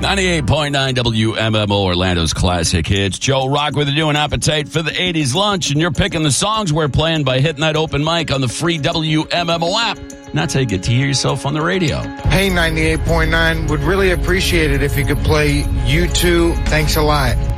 98.9 WMMO, Orlando's classic hits. Joe Rock with a new appetite for the 80s lunch, and you're picking the songs we're playing by hitting that open mic on the free WMMO app. And that's how you get to hear yourself on the radio. Hey, 98.9, would really appreciate it if you could play U2. Thanks a lot.